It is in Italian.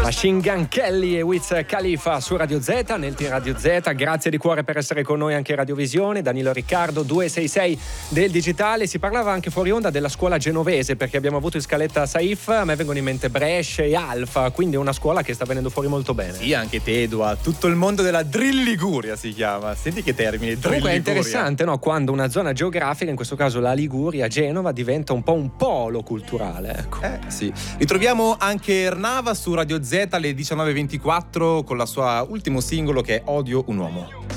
Machine Gun Kelly e Wiz Khalifa su Radio Z, nel Team Radio Z. Grazie di cuore per essere con noi anche in Radiovisione. Danilo Riccardo 266 del digitale. Si parlava anche fuori onda della scuola genovese, perché abbiamo avuto in scaletta Saif, a me vengono in mente Brescia e Alfa, quindi è una scuola che sta venendo fuori molto bene. Sì, anche Tedua, tutto il mondo della Drill Liguria si chiama. Senti che termine, Drill Comunque è Liguria. interessante, no? Quando una zona geografica, in questo caso la Liguria, Genova, diventa un po' un polo culturale, ecco. Sì. Ritroviamo anche Ernava su Radio Z alle 19:24 con la sua ultimo singolo che è Odio un uomo.